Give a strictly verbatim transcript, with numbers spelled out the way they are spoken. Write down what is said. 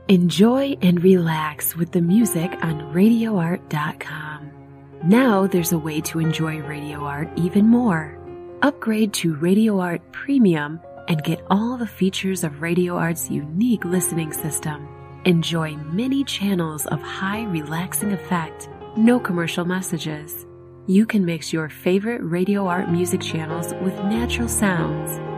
Enjoy and relax with the music on radio art dot com. Now there's a way to enjoy Radio Art even more. Upgrade to Radio Art Premium and get all the features of Radio Art's unique listening system. Enjoy many channels of high relaxing effect, no commercial messages. You can mix your favorite Radio Art music channels with natural sounds.